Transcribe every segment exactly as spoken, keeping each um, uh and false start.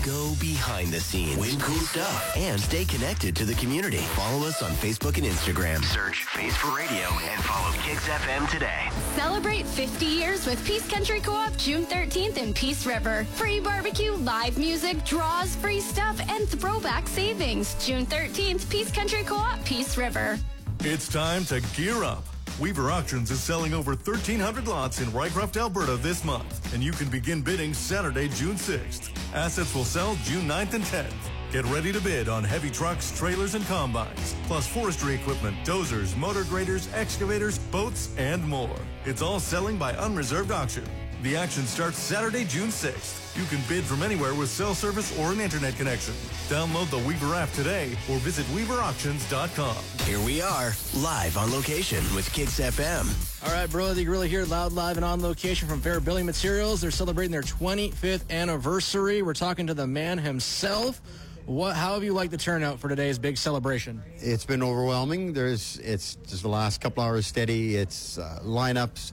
Go behind the scenes, win cool stuff, and stay connected to the community. Follow us on Facebook and Instagram. Search Face for Radio and follow Kicks F M today. Celebrate fifty years with Peace Country Co-op June thirteenth in Peace River. Free barbecue, live music, draws, free stuff, and throwback savings. June thirteenth, Peace Country Co-op, Peace River. It's time to gear up. Weaver Auctions is selling over thirteen hundred lots in Rycroft, Alberta this month, and you can begin bidding Saturday, June sixth. Assets will sell June ninth and tenth. Get ready to bid on heavy trucks, trailers, and combines, plus forestry equipment, dozers, motor graders, excavators, boats, and more. It's all selling by unreserved auction. The action starts Saturday, June sixth. You can bid from anywhere with cell service or an internet connection. Download the Weaver app today or visit weaver auctions dot com. Here we are, live on location with Kicks F M. All right, Bro, the Gorilla here, loud, live, and on location from Fair Building Materials. They're celebrating their twenty-fifth anniversary. We're talking to the man himself. What? How have you liked the turnout for today's big celebration? It's been overwhelming. There's, it's just the last couple hours steady. It's uh, lineups.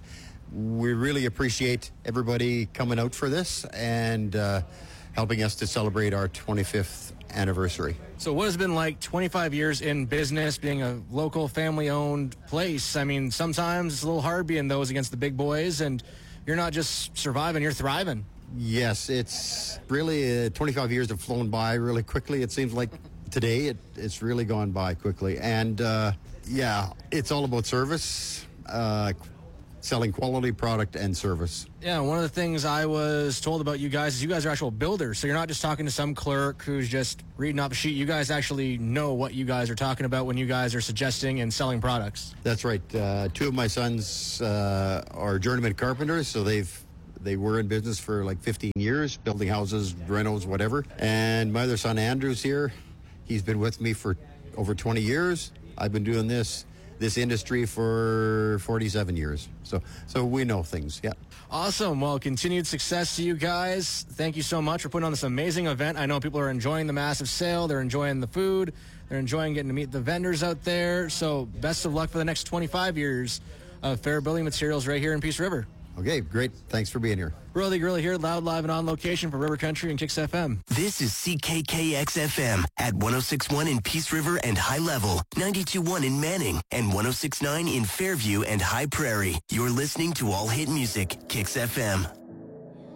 We really appreciate everybody coming out for this and uh, helping us to celebrate our twenty-fifth anniversary. So what has it been like twenty-five years in business, being a local family-owned place? I mean, sometimes it's a little hard being those against the big boys, and you're not just surviving, you're thriving. Yes, it's really, uh, twenty-five years have flown by really quickly. It seems like today it, it's really gone by quickly. And uh, yeah, it's all about service, uh, selling quality product and service. Yeah, one of the things I was told about you guys is you guys are actual builders. So you're not just talking to some clerk who's just reading off a sheet. You guys actually know what you guys are talking about when you guys are suggesting and selling products. That's right. Uh, two of my sons uh, are journeyman carpenters, so they've they were in business for like fifteen years, building houses, renos, whatever. And my other son, Andrew's here. He's been with me for over twenty years. I've been doing this this industry for forty-seven years. So so we know things, yeah. Awesome. Well, continued success to you guys. Thank you so much for putting on this amazing event. I know people are enjoying the massive sale. They're enjoying the food. They're enjoying getting to meet the vendors out there. So best of luck for the next twenty-five years of Fair Building Materials right here in Peace River. Okay, great. Thanks for being here. Gorilla the Gorilla here, loud, live, and on location for River Country and Kicks F M. This is C K K X F M at one oh six point one in Peace River and High Level, ninety-two point one in Manning, and one oh six point nine in Fairview and High Prairie. You're listening to All Hit Music, Kicks F M.